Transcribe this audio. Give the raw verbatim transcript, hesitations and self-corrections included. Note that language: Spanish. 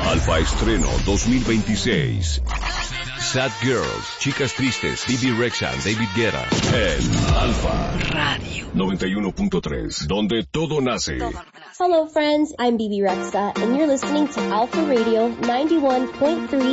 Alfa Estreno dos mil veintiséis. Sad Girls, Chicas Tristes, Bibi Rexha, David Guetta. En Alfa Radio noventa y uno punto tres, donde todo nace. Hello friends, I'm Bibi Rexha, and you're listening to Alpha Radio ninety-one point three